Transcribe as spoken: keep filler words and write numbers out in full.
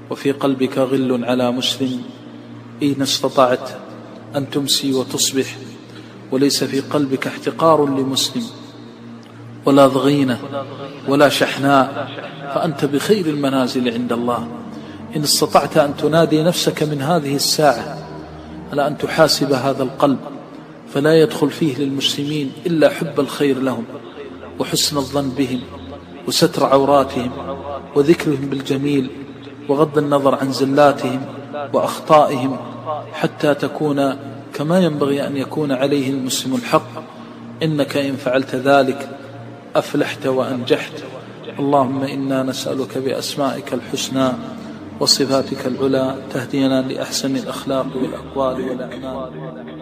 وفي قلبك غل على مسلم، إن استطعت أن تمسي وتصبح وليس في قلبك احتقار لمسلم ولا ضغينة ولا شحناء، فأنت بخير المنازل عند الله. إن استطعت أن تنادي نفسك من هذه الساعة على أن تحاسب هذا القلب، فلا يدخل فيه للمسلمين إلا حب الخير لهم وحسن الظن بهم وستر عوراتهم وذكرهم بالجميل وغض النظر عن زلاتهم وأخطائهم، حتى تكون كما ينبغي أن يكون عليه المسلم الحق. إنك إن فعلت ذلك أفلحت وأنجحت. اللهم إنا نسألك بأسمائك الحسنى وصفاتك العلى تهدينا لأحسن الأخلاق والأقوال والأعمال.